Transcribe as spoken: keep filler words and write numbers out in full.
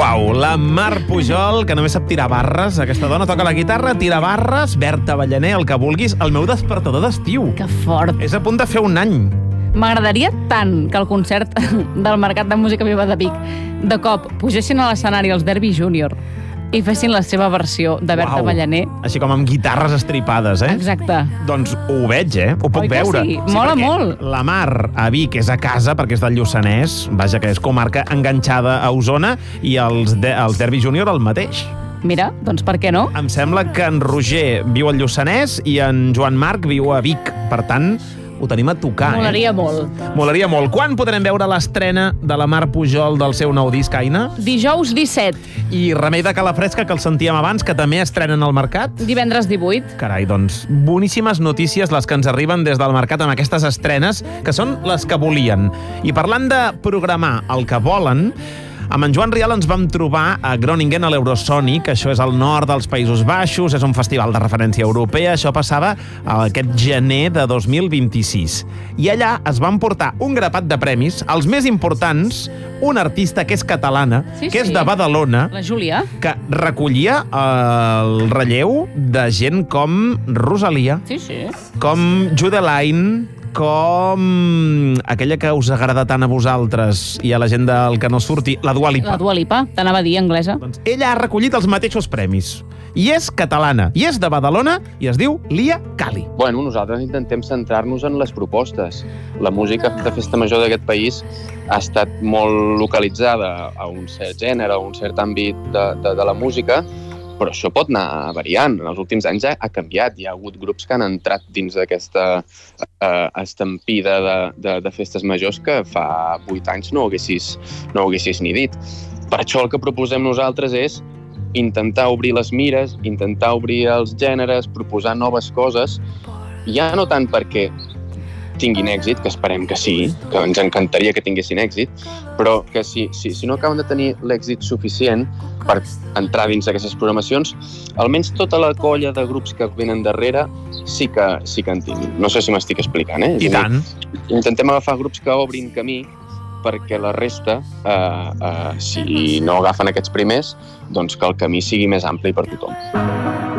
Uau, la Mar Pujol, que només sap tirar barres. Aquesta dona toca la guitarra, tira barres, Berta Ballaner, el que vulguis, el meu despertador d'estiu. Que fort. És a punt de fer un any. M'agradaria tant que el concert del Mercat de Música Viva de Vic de cop pugessin a l'escenari els Derby Júnior i fessin la seva versió de Berta Uau. Ballaner. Així com amb guitarres estripades, eh? Exacte. Doncs ho veig, eh? Ho puc Oi que veure. sí? Mola perquè molt. La Mar a Vic és a casa, perquè és del Lluçanès, vaja, que és comarca enganxada a Osona, i els, de, els Derby Júnior el mateix. Mira, doncs per què no? Em sembla que en Roger viu al Lluçanès i en Joan Marc viu a Vic. Per tant, ho tenim a tocar, Molaria eh? molt. Molaria molt. Quan podrem veure l'estrena de la Mar Pujol del seu nou disc, Aina? Dijous disset. I Remei de Calafresca, que el sentíem abans, que també estrenen al mercat? Divendres divuit. Carai, doncs, boníssimes notícies les que ens arriben des del mercat amb aquestes estrenes, que són les que volien. I parlant de programar el que volen, amb en Joan Rial ens vam trobar a Groningen, a l'Eurosonic. Això és al nord dels Països Baixos, és un festival de referència europea. Això passava aquest gener de dos mil vint-i-sis. I allà es van portar un grapat de premis, els més importants, una artista que és catalana, Sí, que és sí. de Badalona, La Júlia. que recollia el relleu de gent com Rosalia, Sí, sí. com Judeline, com aquella que us agrada tant a vosaltres i a la gent del que no surti, la Dua Lipa. La Dua Lipa, t'anava a dir, anglesa. Doncs ella ha recollit els mateixos premis. I és catalana, i és de Badalona, i es diu Lia Cali. Bueno, nosaltres intentem centrar-nos en les propostes. La música de festa major d'aquest país ha estat molt localitzada a un cert gènere, a un cert àmbit de, de, de la música, però això pot anar variant. En els últims anys ha, ha canviat. Hi ha hagut grups que han entrat dins d'aquesta eh, estampida de, de, de festes majors que fa vuit anys no ho haguessis, no ho haguessis ni dit. Per això el que proposem nosaltres és intentar obrir les mires, intentar obrir els gèneres, proposar noves coses, ja no tant perquè tinguin èxit, que esperem que sí, que ens encantaria que tinguessin èxit, però que si, si, si no acaben de tenir l'èxit suficient per entrar dins d'aquestes programacions, almenys tota la colla de grups que venen darrere sí que, sí que en tinguin. No sé si m'estic explicant, eh? I tant. Intentem agafar grups que obrin camí perquè la resta, eh, eh, si no agafen aquests primers, doncs que el camí sigui més ampli per tothom.